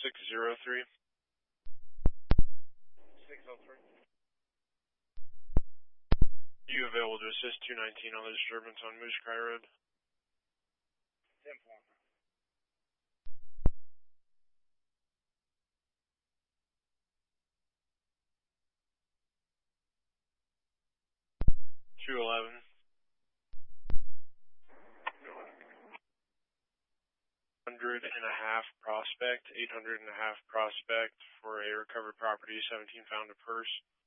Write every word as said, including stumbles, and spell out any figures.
six zero three. six oh three. You available to assist two nineteen on the disturbance on Moose Cry Road? ten four. two eleven. Hundred and a half Prospect, eight hundred and a half Prospect for a recovered property, seventeen found a purse.